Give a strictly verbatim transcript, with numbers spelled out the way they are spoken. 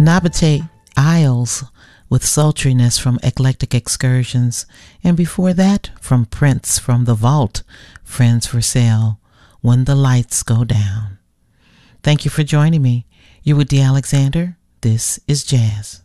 Nabate Isles with Sultriness from Eclectic Excursions, and before that from Prince from the Vault, Friends for Sale, When the Lights Go Down. Thank you for joining me. You with D. Alexander. This is Jazz.